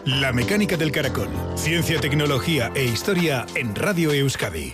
La mecánica del caracol. Ciencia, tecnología e historia en Radio Euskadi.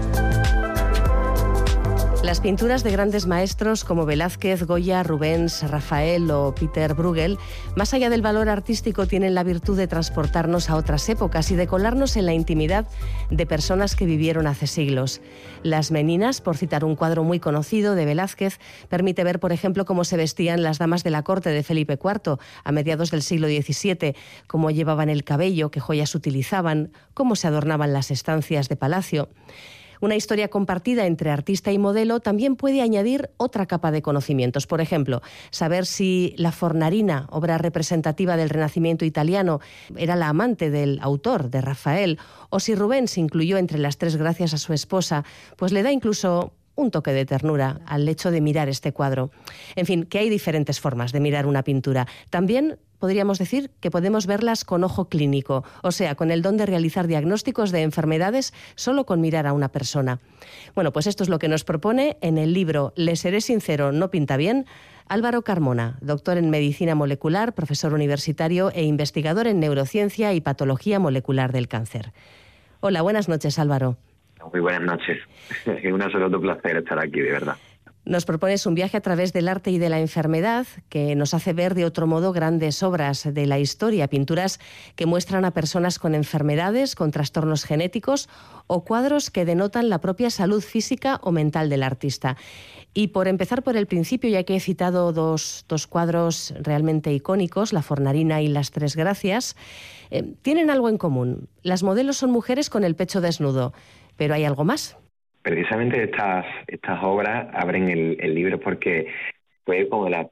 Las pinturas de grandes maestros como Velázquez, Goya, Rubens, Rafael o Peter Bruegel, más allá del valor artístico, tienen la virtud de transportarnos a otras épocas y de colarnos en la intimidad de personas que vivieron hace siglos. Las Meninas, por citar un cuadro muy conocido de Velázquez, permite ver, por ejemplo, cómo se vestían las damas de la corte de Felipe IV a mediados del siglo XVII, cómo llevaban el cabello, qué joyas utilizaban, cómo se adornaban las estancias de palacio. Una historia compartida entre artista y modelo también puede añadir otra capa de conocimientos. Por ejemplo, saber si la Fornarina, obra representativa del Renacimiento italiano, era la amante del autor, de Rafael, o si Rubens incluyó entre las tres gracias a su esposa, pues le da incluso un toque de ternura al hecho de mirar este cuadro. En fin, que hay diferentes formas de mirar una pintura. También podríamos decir que podemos verlas con ojo clínico, o sea, con el don de realizar diagnósticos de enfermedades solo con mirar a una persona. Bueno, pues esto es lo que nos propone en el libro Le seré sincero, no pinta bien, Álvaro Carmona, doctor en medicina molecular, profesor universitario e investigador en neurociencia y patología molecular del cáncer. Hola, buenas noches, Álvaro. Muy buenas noches. Es un absoluto placer estar aquí, de verdad. Nos propones un viaje a través del arte y de la enfermedad que nos hace ver de otro modo grandes obras de la historia, pinturas que muestran a personas con enfermedades, con trastornos genéticos o cuadros que denotan la propia salud física o mental del artista. Y por empezar por el principio, ya que he citado dos cuadros realmente icónicos, la Fornarina y las Tres Gracias, tienen algo en común. Las modelos son mujeres con el pecho desnudo, pero ¿hay algo más? Precisamente estas obras abren el libro porque fue como la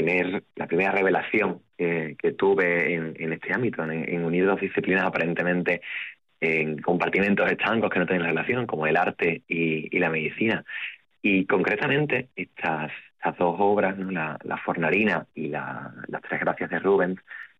primera revelación que tuve en este ámbito, en unir dos disciplinas aparentemente en compartimentos estancos que no tienen relación, como el arte y la medicina. Y concretamente estas dos obras, ¿no? la Fornarina y las Tres Gracias de Rubens,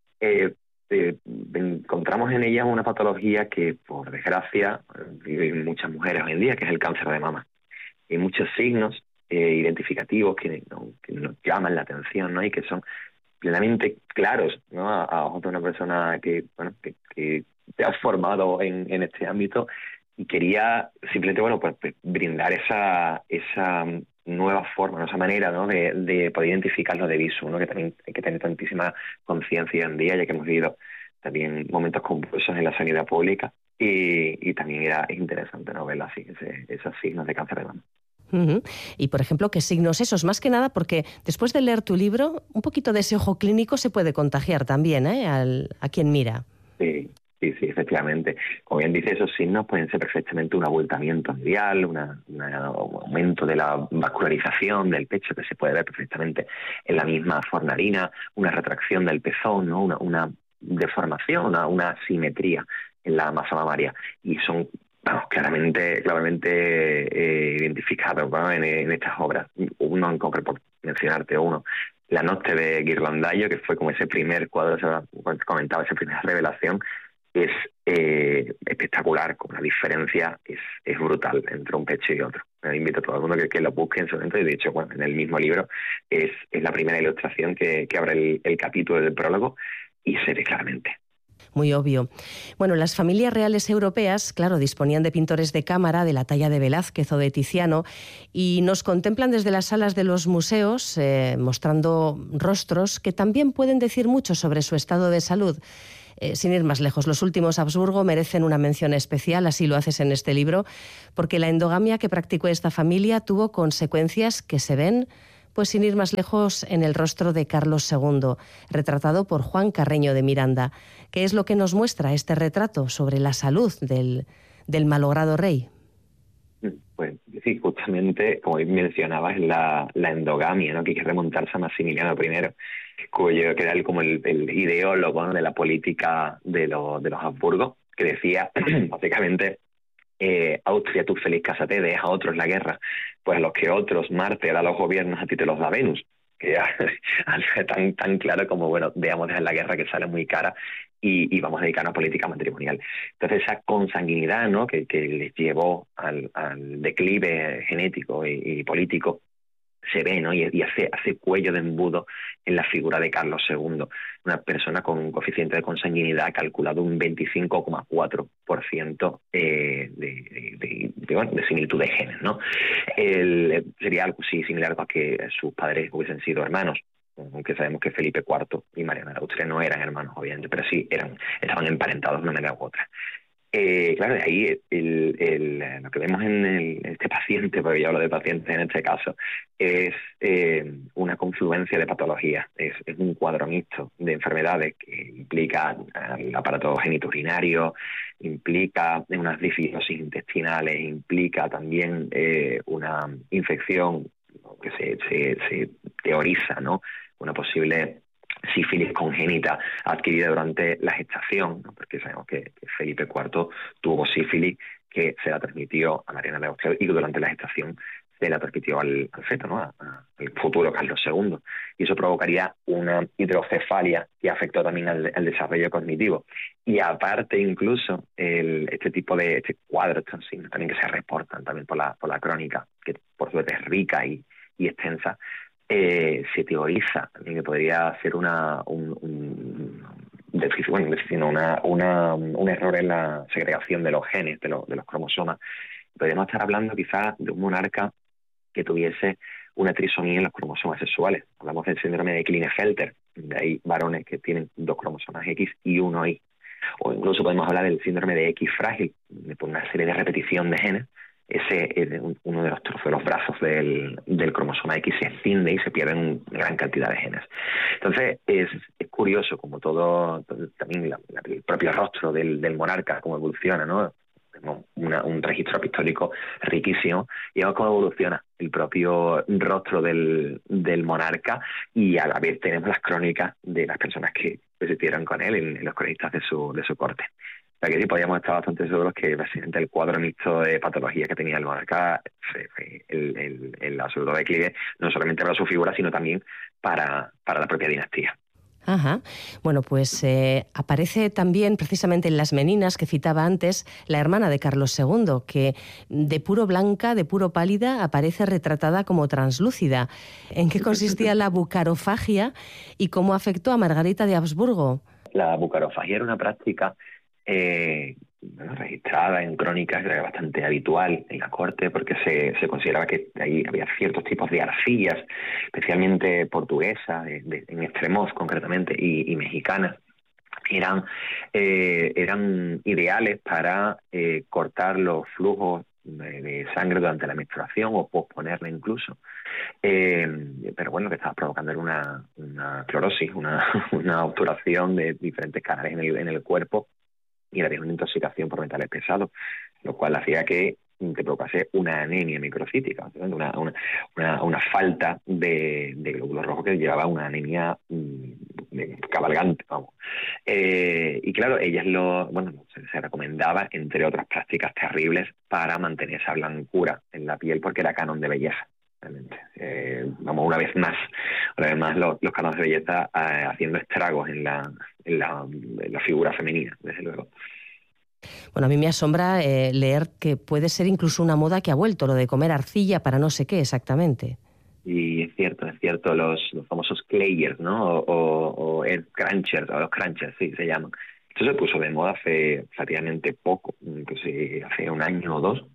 encontramos en ellas una patología que, por desgracia, viven muchas mujeres hoy en día, que es el cáncer de mama. Hay muchos signos identificativos que nos llaman la atención, ¿no? Y que son plenamente claros, ¿no? a ojos de una persona que te has formado en este ámbito, y quería simplemente pues brindar esa nueva forma, ¿no? Esa manera, ¿no? de poder identificarlo de visu, ¿no? Que también hay que tener tantísima conciencia hoy en día, ya que hemos vivido también momentos convulsos en la sanidad pública, y también es interesante, ¿no? Ver así esos signos de cáncer de mama. Uh-huh. Y, por ejemplo, ¿qué signos esos? Más que nada porque después de leer tu libro, un poquito de ese ojo clínico se puede contagiar también, a quien mira. Sí, efectivamente. Como bien dice, esos signos pueden ser perfectamente un abultamiento medial, un aumento de la vascularización del pecho, que se puede ver perfectamente en la misma Fornarina, una retracción del pezón, ¿no? una deformación, una asimetría en la masa mamaria. Y son claramente identificados, ¿no? en estas obras. Uno en concreto, por mencionarte uno, La Noche de Ghirlandaio, que fue como ese primer cuadro, comentaba, esa primera revelación, es espectacular, con la diferencia es brutal entre un pecho y otro. Me invito a todo el mundo que lo busque en su momento, y de hecho, en el mismo libro es la primera ilustración que abre el capítulo del prólogo, y se ve claramente. Muy obvio. Bueno, las familias reales europeas, claro, disponían de pintores de cámara de la talla de Velázquez o de Tiziano, y nos contemplan desde las salas de los museos, mostrando rostros que también pueden decir mucho sobre su estado de salud. Sin ir más lejos, los últimos Habsburgo merecen una mención especial, así lo haces en este libro, porque la endogamia que practicó esta familia tuvo consecuencias que se ven, pues sin ir más lejos, en el rostro de Carlos II, retratado por Juan Carreño de Miranda. ¿Qué es lo que nos muestra este retrato sobre la salud del malogrado rey? Pues sí, justamente, como mencionabas, la endogamia, ¿no? Que hay que remontarse a Maximiliano I, cuyo que era como el ideólogo, ¿no? de la política de los Habsburgo, que decía básicamente: Austria, tú feliz, cásate, deja a otros la guerra, pues a los que otros Marte da los gobiernos, a ti te los da Venus. Que ya tan claro como, bueno, veamos dejar la guerra, que sale muy cara, y vamos a dedicarnos a política matrimonial. Entonces esa consanguinidad, ¿no? que les llevó al declive genético y político, se ve, ¿no? Y hace cuello de embudo en la figura de Carlos II, una persona con un coeficiente de consanguinidad calculado un 25,4% de similitud de genes, ¿no? Sería algo sí, similar a que sus padres hubiesen sido hermanos, aunque sabemos que Felipe IV y Mariana de Austria no eran hermanos, obviamente, pero sí estaban emparentados de una manera u otra. Claro, de ahí lo que vemos en este paciente, porque yo hablo de pacientes en este caso, es una confluencia de patologías, es un cuadro mixto de enfermedades que implica el aparato genitourinario, implica unas disbiosis intestinales, implica también una infección que se teoriza, ¿no? Una posible sífilis congénita adquirida durante la gestación, ¿no? Porque sabemos que Felipe IV tuvo sífilis que se la transmitió a Mariana de Austria y durante la gestación se la transmitió al feto, ¿no? Al futuro Carlos II. Y eso provocaría una hidrocefalia que afectó también al desarrollo cognitivo. Y aparte incluso este cuadro, estos signos también que se reportan también por la crónica, que por suerte es rica y extensa, se teoriza también que podría ser un error en la segregación de los genes, de los cromosomas. Podríamos estar hablando quizás de un monarca que tuviese una trisomía en los cromosomas sexuales. Hablamos del síndrome de Klinefelter, donde hay varones que tienen 2 cromosomas X y 1 Y. O incluso podemos hablar del síndrome de X frágil, por una serie de repetición de genes. Uno de los trozos de los brazos del cromosoma X se extiende y se pierden una gran cantidad de genes. Entonces es curioso como todo también el propio rostro del monarca, cómo evoluciona, ¿no? Tenemos un registro pictórico riquísimo y vemos cómo evoluciona el propio rostro del monarca, y a la vez tenemos las crónicas de las personas que existieron con él en los cronistas de su corte. O sea que sí, podríamos estar bastante seguros que básicamente el cuadro mixto de patologías que tenía el monarca fue el absoluto declive, no solamente para su figura, sino también para la propia dinastía. Ajá. Bueno, pues aparece también precisamente en Las Meninas, que citaba antes, la hermana de Carlos II, que de puro blanca, de puro pálida, aparece retratada como translúcida. ¿En qué consistía la bucarofagia y cómo afectó a Margarita de Habsburgo? La bucarofagia era una práctica registrada en crónicas, era bastante habitual en la corte, porque se consideraba que ahí había ciertos tipos de arcillas, especialmente portuguesas, en Estremoz concretamente, y mexicanas, eran ideales para cortar los flujos de sangre durante la menstruación o posponerla incluso. Pero bueno, lo que estaba provocando era una clorosis, una obturación de diferentes canales en el cuerpo, y había una intoxicación por metales pesados, lo cual hacía que te provocase una anemia microcítica, una falta de glóbulos rojos que llevaba a una anemia cabalgante, vamos. Y claro, se recomendaba, entre otras prácticas terribles, para mantener esa blancura en la piel, porque era canon de belleza. Una vez más los cánones de belleza haciendo estragos en la figura femenina, desde luego. Bueno, a mí me asombra leer que puede ser incluso una moda que ha vuelto, lo de comer arcilla para no sé qué exactamente. Y es cierto, los famosos clayers, ¿no? O el crunchers, o los crunchers, sí, se llaman. Esto se puso de moda hace relativamente poco, incluso hace un año o 2.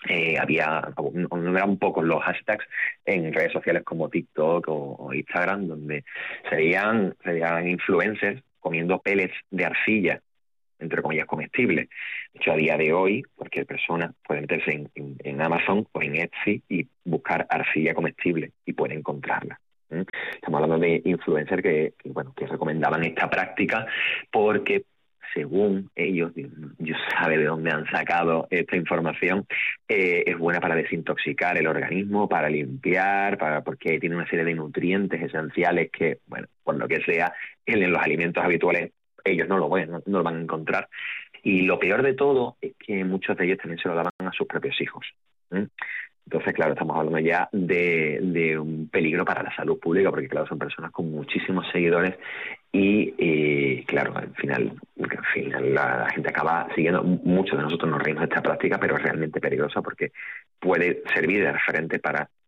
No eran pocos los hashtags en redes sociales como TikTok o Instagram, donde serían influencers comiendo pellets de arcilla, entre comillas, comestibles. De hecho, a día de hoy, cualquier persona puede meterse en Amazon o en Etsy y buscar arcilla comestible y puede encontrarla. Estamos hablando de influencers que recomendaban esta práctica porque, según ellos, Dios sabe de dónde han sacado esta información, es buena para desintoxicar el organismo, para limpiar, porque tiene una serie de nutrientes esenciales que, por lo que sea, en los alimentos habituales ellos no lo van a encontrar. Y lo peor de todo es que muchos de ellos también se lo daban a sus propios hijos. Entonces, claro, estamos hablando ya de un peligro para la salud pública, porque, claro, son personas con muchísimos seguidores y claro, al final la gente acaba siguiendo. Muchos de nosotros nos reímos de esta práctica, pero es realmente peligrosa porque puede servir de referente para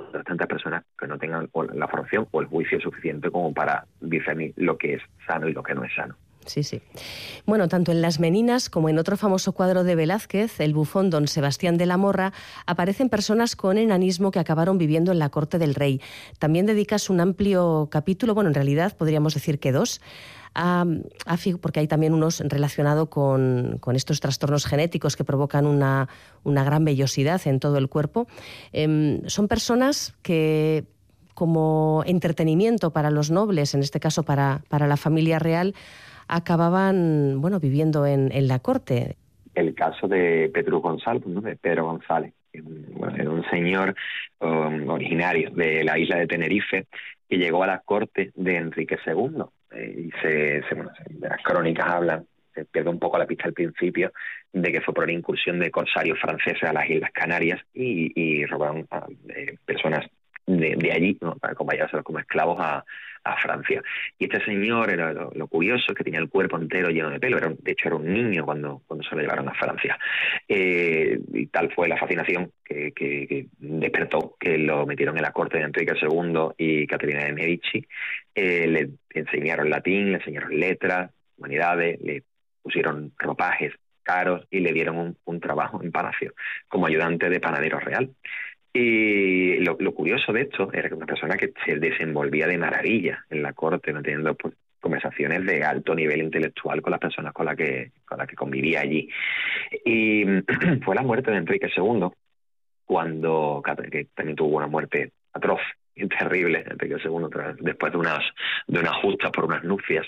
otras tantas personas que no tengan o la formación o el juicio suficiente como para discernir lo que es sano y lo que no es sano. Sí, sí. Bueno, tanto en Las Meninas como en otro famoso cuadro de Velázquez, el bufón Don Sebastián de la Morra, aparecen personas con enanismo que acabaron viviendo en la corte del rey. También dedicas un amplio capítulo, bueno, en realidad podríamos decir que 2, porque hay también unos relacionados con estos trastornos genéticos que provocan una gran vellosidad en todo el cuerpo. Son personas que, como entretenimiento para los nobles, en este caso para la familia real, acababan, bueno, viviendo en la corte. El caso de Pedro González, ¿no? De Pedro González, era un señor originario de la isla de Tenerife que llegó a la corte de Enrique II. Y las crónicas hablan, se pierde un poco la pista al principio, de que fue por una incursión de corsarios franceses a las Islas Canarias y robaron a personas de allí, ¿no? Para acompañárselos como esclavos a Francia. Y este señor, era lo curioso, es que tenía el cuerpo entero lleno de pelo. De hecho, era un niño cuando se lo llevaron a Francia. Y tal fue la fascinación que despertó, que lo metieron en la corte de Enrique II y Caterina de Medici. Le enseñaron latín, le enseñaron letras, humanidades, le pusieron ropajes caros y le dieron un trabajo en palacio como ayudante de panadero real. Y lo curioso de esto era que una persona que se desenvolvía de maravilla en la corte, manteniendo pues conversaciones de alto nivel intelectual con las personas con las que convivía allí. Y fue la muerte de Enrique II, que también tuvo una muerte atroz y terrible, Enrique II, después de unas justas por unas nupcias.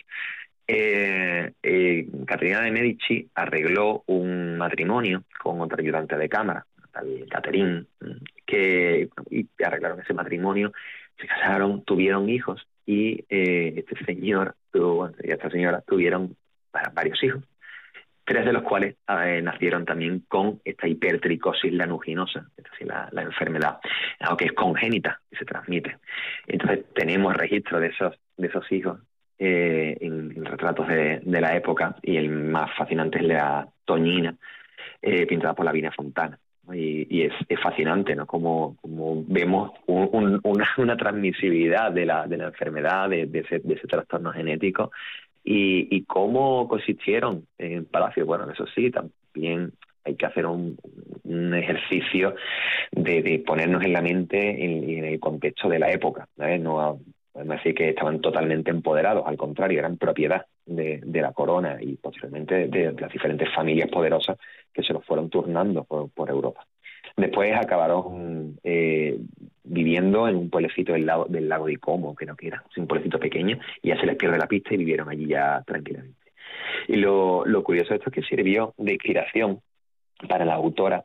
Caterina de Medici arregló un matrimonio con otra ayudante de cámara, tal Catherine, y arreglaron ese matrimonio, se casaron, tuvieron hijos y este señor y esta señora tuvieron varios hijos, 3 de los cuales nacieron también con esta hipertricosis lanuginosa, es decir, la enfermedad, algo que es congénita y se transmite. Entonces tenemos registro de esos hijos en retratos de la época, y el más fascinante es la Toñina, pintada por Lavinia Fontana. Y es fascinante, ¿no? Como vemos una transmisibilidad de la enfermedad, de ese trastorno genético, y cómo coexistieron en palacio. Bueno, eso sí, también hay que hacer un ejercicio de ponernos en la mente en el contexto de la época, ¿sabes? No podemos decir que estaban totalmente empoderados, al contrario, eran propiedad de la corona y posteriormente de las diferentes familias poderosas que se los fueron turnando por Europa. Después acabaron viviendo en un pueblecito del lago de Como, creo que era, un pueblecito pequeño, y ya se les pierde la pista y vivieron allí ya tranquilamente. Y lo curioso de esto es que sirvió de inspiración para la autora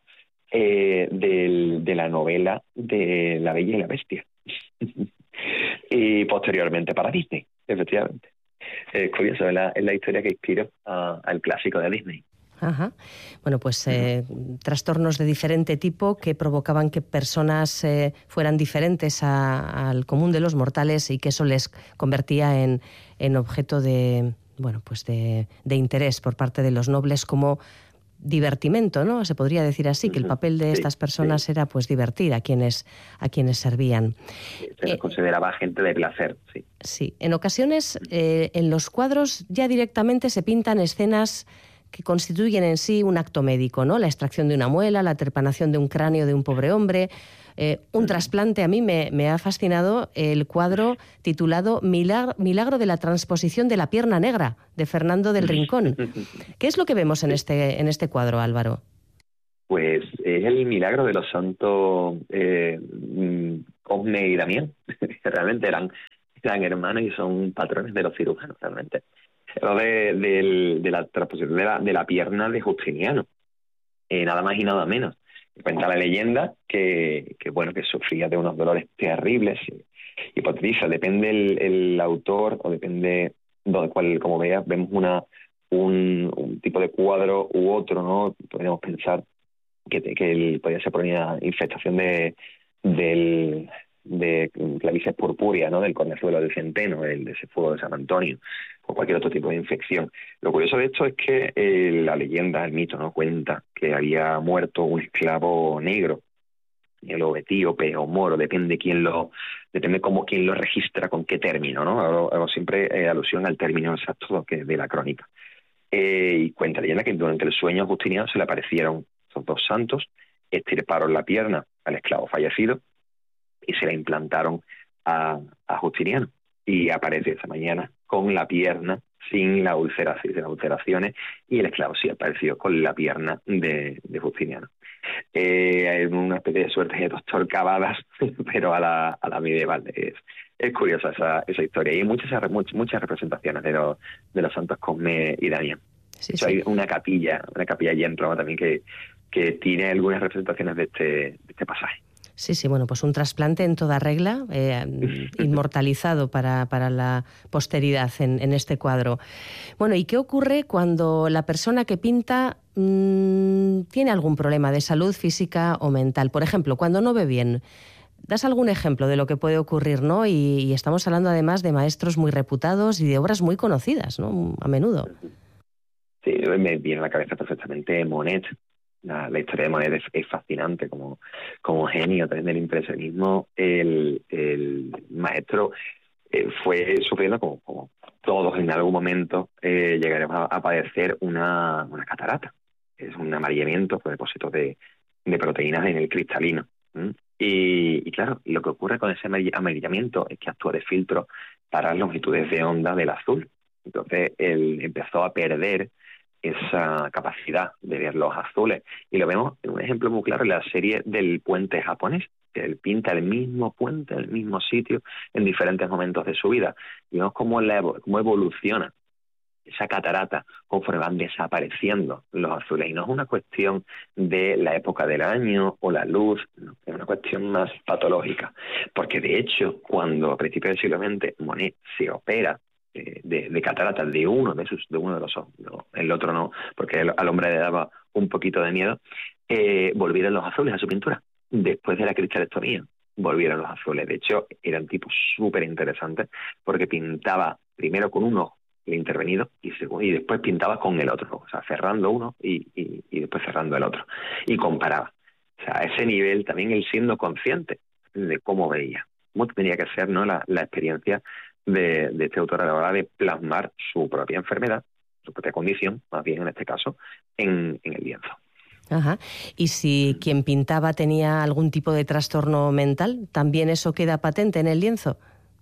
de la novela de La Bella y la Bestia. Y posteriormente para Disney, efectivamente. Es curioso, es la historia que inspiró al clásico de Disney. Ajá. Bueno, pues trastornos de diferente tipo que provocaban que personas fueran diferentes al común de los mortales, y que eso les convertía en objeto de interés por parte de los nobles, como divertimento, ¿no? Se podría decir así, que el papel de estas personas era pues divertir a quienes servían. Se les consideraba gente de placer, sí. Sí, en ocasiones en los cuadros ya directamente se pintan escenas que constituyen en sí un acto médico, ¿no? La extracción de una muela, la trepanación de un cráneo de un pobre hombre, un trasplante. A mí me ha fascinado el cuadro titulado Milagro de la transposición de la pierna negra, de Fernando del Rincón. ¿Qué es lo que vemos en este cuadro, Álvaro? Pues es el milagro de los santos Cosme y Damián. Realmente eran hermanos y son patrones de los cirujanos, realmente. De la transposición de la pierna de Justiniano, nada más y nada menos. Cuenta la leyenda que sufría de unos dolores terribles, y pues dice, depende el autor, o depende como veas, vemos un tipo de cuadro u otro, ¿no? Podríamos pensar que podría ser por una infestación de clavices purpúrea, ¿no? Del cornezuelo del centeno, de ese fuego de San Antonio, o cualquier otro tipo de infección. Lo curioso de esto es que la leyenda, el mito, ¿no? Cuenta que había muerto un esclavo negro o etíope o moro, depende cómo quién lo registra, con qué término, ¿no? Hago siempre alusión al término exacto de la crónica. Y cuenta la leyenda que durante el sueño a Justiniano se le aparecieron esos dos santos, extirparon la pierna al esclavo fallecido y se la implantaron a Justiniano. Y aparece esa mañana con la pierna sin las ulceraciones, y el esclavo sí apareció con la pierna de Justiniano. Hay una especie de suerte de doctor Cavadas, pero a la medieval. Es curiosa esa historia. Y hay muchas representaciones de los santos Cosme y Damián. Sí, sí. Hay una capilla allí en Roma también que tiene algunas representaciones de este pasaje. Sí, bueno, pues un trasplante en toda regla, inmortalizado para la posteridad en este cuadro. Bueno, ¿y qué ocurre cuando la persona que pinta tiene algún problema de salud física o mental? Por ejemplo, cuando no ve bien. ¿Das algún ejemplo de lo que puede ocurrir, no? Y estamos hablando además de maestros muy reputados y de obras muy conocidas, ¿no? A menudo. Sí, me viene a la cabeza perfectamente Monet. La historia de Monet es fascinante como genio también del impresionismo. El maestro fue sufriendo, como todos en algún momento, llegaremos a padecer una catarata. Es un amarillamiento por depósitos de proteínas en el cristalino. Y claro, lo que ocurre con ese amarillamiento es que actúa de filtro para las longitudes de onda del azul. Entonces él empezó a perder esa capacidad de ver los azules. Y lo vemos en un ejemplo muy claro en la serie del puente japonés, que él pinta el mismo puente, el mismo sitio, en diferentes momentos de su vida. Y vemos cómo evoluciona esa catarata conforme van desapareciendo los azules. Y no es una cuestión de la época del año o la luz, no, es una cuestión más patológica. Porque de hecho, cuando a principios del siglo XX Monet se opera de cataratas de uno de los ojos, no, el otro no, porque al hombre le daba un poquito de miedo, volvieron los azules a su pintura. Después de la cristalectomía volvieron los azules. De hecho, era un tipo súper interesante porque pintaba primero con un ojo el intervenido y después pintaba con el otro, o sea, cerrando uno y después cerrando el otro, y comparaba. O sea, a ese nivel también él siendo consciente de cómo veía, cómo tenía que ser, ¿no?, la experiencia de este autor a la hora de plasmar su propia enfermedad, su propia condición, más bien en este caso, en el lienzo. Ajá. ¿Y si quien pintaba tenía algún tipo de trastorno mental, también eso queda patente en el lienzo?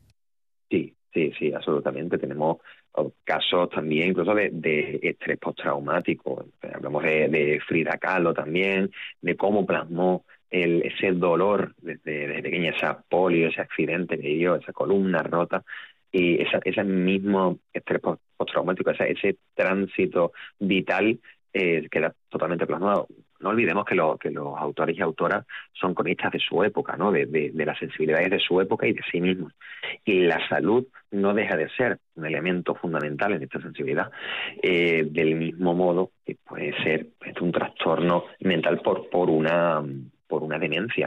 Sí, absolutamente. Tenemos casos también incluso de estrés postraumático. Hablamos de Frida Kahlo también, de cómo plasmó ese dolor desde pequeña, esa polio, ese accidente que dio, esa columna rota, y ese mismo estrés postraumático, ese tránsito vital queda totalmente plasmado. No olvidemos que los autores y autoras son cronistas de su época, ¿no?, de las sensibilidades de su época y de sí mismos. Y la salud no deja de ser un elemento fundamental en esta sensibilidad. Del mismo modo que puede ser un trastorno mental por una demencia.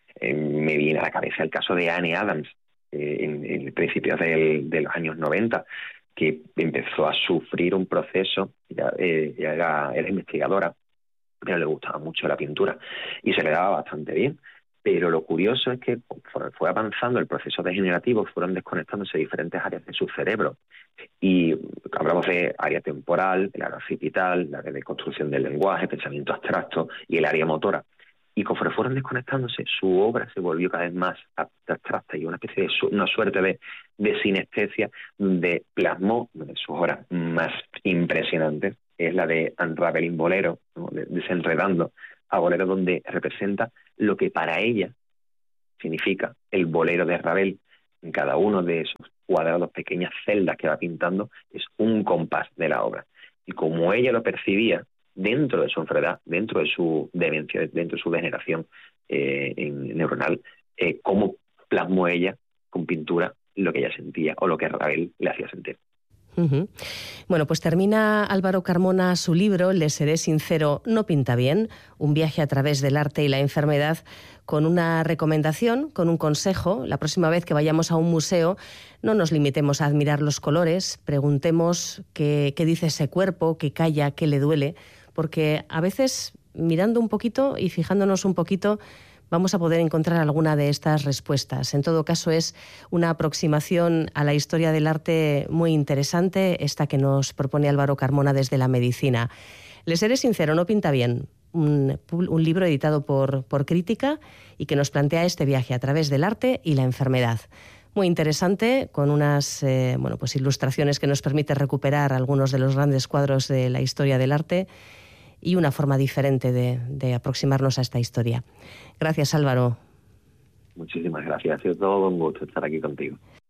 Me viene a la cabeza el caso de Anne Adams, en principios de los años 90, que empezó a sufrir un proceso. Ya era investigadora, pero le gustaba mucho la pintura y se le daba bastante bien. Pero lo curioso es que fue avanzando el proceso degenerativo, fueron desconectándose diferentes áreas de su cerebro. Y hablamos de área temporal, el área occipital, el área de construcción del lenguaje, pensamiento abstracto y el área motora. Y conforme fueron desconectándose, su obra se volvió cada vez más abstracta y una especie de una suerte de sinestesia, donde plasmó una de sus obras más impresionantes, es la de Unraveling Bolero, ¿no?, desenredando a Bolero, donde representa lo que para ella significa el bolero de Ravel. En cada uno de esos cuadrados, pequeñas celdas que va pintando, es un compás de la obra. Y como ella lo percibía, dentro de su enfermedad, dentro de su demencia, dentro de su degeneración neuronal, cómo plasmó ella con pintura lo que ella sentía o lo que Ravel le hacía sentir. Uh-huh. Bueno, pues termina Álvaro Carmona su libro Le seré sincero, no pinta bien, un viaje a través del arte y la enfermedad, con una recomendación, con un consejo. La próxima vez que vayamos a un museo, no nos limitemos a admirar los colores, preguntemos qué dice ese cuerpo, qué calla, qué le duele, porque a veces, mirando un poquito y fijándonos un poquito, vamos a poder encontrar alguna de estas respuestas. En todo caso, es una aproximación a la historia del arte muy interesante, esta que nos propone Álvaro Carmona desde la medicina. Les seré sincero, no pinta bien. Un libro editado por Crítica y que nos plantea este viaje a través del arte y la enfermedad. Muy interesante, con unas ilustraciones que nos permiten recuperar algunos de los grandes cuadros de la historia del arte y una forma diferente de aproximarnos a esta historia. Gracias, Álvaro. Muchísimas gracias. Ha sido todo un gusto estar aquí contigo.